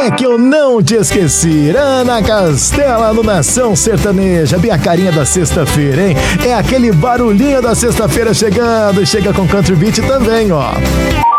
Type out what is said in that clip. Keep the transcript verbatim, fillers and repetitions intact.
é que eu não te esqueci. Ana Castela no Nação Sertaneja. Bem a carinha da sexta-feira, hein? É aquele barulhinho da sexta-feira chegando. Chega com Country Beat também, ó.